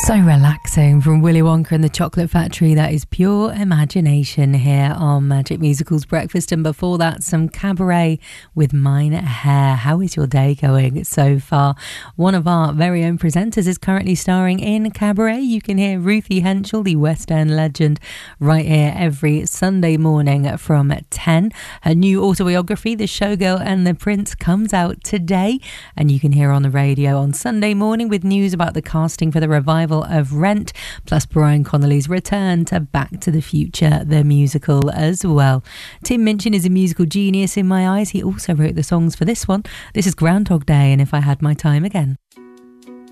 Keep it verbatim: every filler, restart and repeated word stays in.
So relaxing from Willy Wonka and the Chocolate Factory. That is pure imagination here on Magic Musicals Breakfast. And before that, some Cabaret with Mine Hair. How is your day going so far? One of our very own presenters is currently starring in Cabaret. You can hear Ruthie Henschel, the West End legend, right here every Sunday morning from ten. Her new autobiography, The Showgirl and the Prince, comes out today. And you can hear her on the radio on Sunday morning with news about the casting for the revival of Rent, plus Brian Connolly's return to Back to the Future, the musical as well. Tim Minchin is a musical genius in my eyes. He also wrote the songs for this one. This is Groundhog Day and If I Had My Time Again.